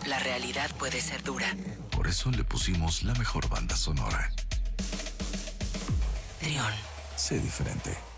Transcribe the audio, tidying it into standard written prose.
la realidad puede ser dura. Por eso le pusimos la mejor banda sonora. Trión. Sé diferente.